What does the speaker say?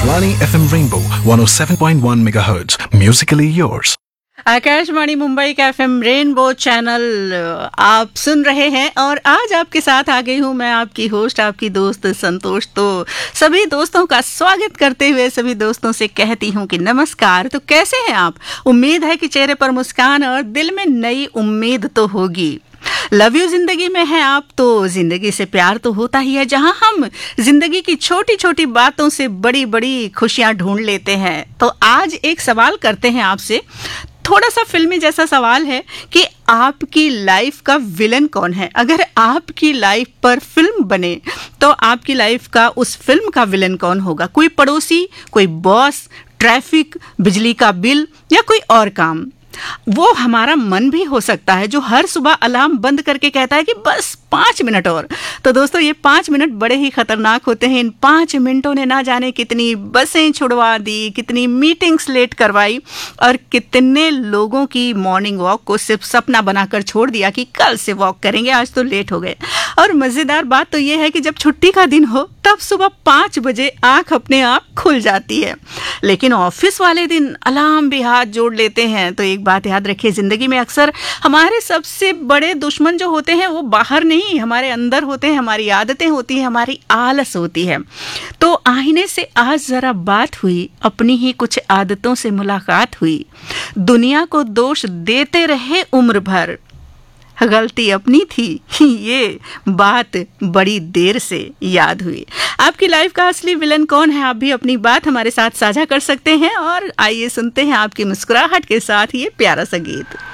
Akashvani FM Rainbow 107.1 MHz. Musically yours. Akashvani Mumbai का FM rainbow channel आप सुन रहे हैं और आज आपके साथ आ गई हूँ मैं, आपकी होस्ट, आपकी दोस्त संतोष। तो सभी दोस्तों का स्वागत करते हुए सभी दोस्तों से कहती हूँ कि नमस्कार। तो कैसे हैं आप? उम्मीद है कि चेहरे पर मुस्कान और दिल में नई उम्मीद तो होगी। लव यू जिंदगी में हैं आप तो जिंदगी से प्यार तो होता ही है, जहां हम जिंदगी की छोटी छोटी बातों से बड़ी बड़ी खुशियां ढूंढ लेते हैं। तो आज एक सवाल करते हैं आपसे, थोड़ा सा फिल्मी जैसा सवाल है कि आपकी लाइफ का विलन कौन है? अगर आपकी लाइफ पर फिल्म बने तो आपकी लाइफ का उस फिल्म का विलन कौन होगा? कोई पड़ोसी, कोई बॉस, ट्रैफिक, बिजली का बिल या कोई और काम? वो हमारा मन भी हो सकता है जो हर सुबह अलार्म बंद करके कहता है कि बस 5 मिनट और। तो दोस्तों, ये 5 मिनट बड़े ही खतरनाक होते हैं। इन 5 मिनटों ने ना जाने कितनी बसें छुड़वा दी, कितनी मीटिंग्स लेट करवाई और कितने लोगों की मॉर्निंग वॉक को सिर्फ सपना बनाकर छोड़ दिया कि कल से वॉक करेंगे, आज तो लेट हो गए। और मज़ेदार बात तो ये है कि जब छुट्टी का दिन हो तब सुबह 5 बजे आंख अपने आप खुल जाती है। लेकिन ऑफिस वाले दिन अलार्म भी हाथ जोड़ लेते हैं। तो एक बात याद रखिए, जिंदगी में अक्सर हमारे सबसे बड़े दुश्मन जो होते हैं वो बाहर नहीं, हमारे अंदर होते हैं। हमारी आदतें होती हैं, हमारी आलस होती है। तो आईने से आज जरा बात हुई, अपनी ही कुछ आदतों से मुलाकात हुई। दुनिया को दोष देते रहे उम्र भर, गलती अपनी थी, ये बात बड़ी देर से याद हुई। आपकी लाइफ का असली विलन कौन है? आप भी अपनी बात हमारे साथ साझा कर सकते हैं। और आइए सुनते हैं आपकी मुस्कुराहट के साथ ये प्यारा सा गीत।